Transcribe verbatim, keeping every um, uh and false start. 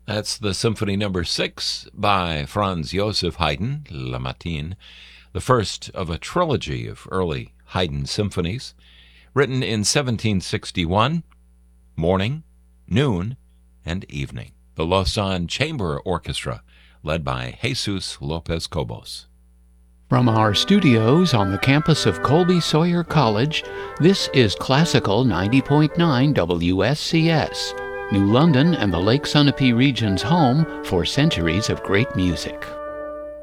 That's the Symphony Number Six by Franz Joseph Haydn, La Matine, the first of a trilogy of early Haydn symphonies, written in seventeen sixty-one, morning, noon, and evening. The Lausanne Chamber Orchestra, led by Jesus Lopez Cobos. From our studios on the campus of Colby Sawyer College, this is Classical ninety point nine W S C S, New London and the Lake Sunapee region's home for centuries of great music.